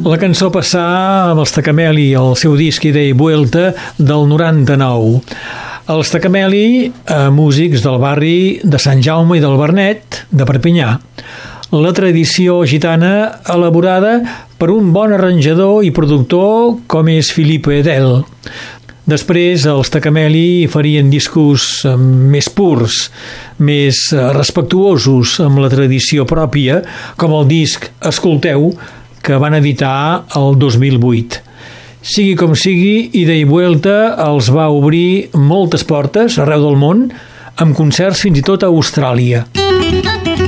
La cançó passà amb els Tacameli, el seu disc Ida i Vuelta del 99. Els Tacameli, músics del barri de Sant Jaume i del Vernet, de Perpinyà. La tradició gitana elaborada per un bon arranjador i productor com és Filippo Edel. Després els Tacameli farien discos més purs, més respectuosos amb la tradició pròpia, com el disc Escolteu, que van editar el 2008. Sigui com sigui, Ida i Vuelta els va obrir moltes portes arreu del món, amb concerts fins i tot a Austràlia.